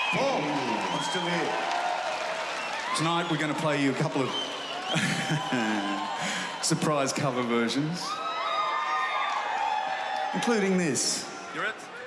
Oh, I'm still here. Tonight we're going to play you a couple of surprise cover versions, including this. You ready?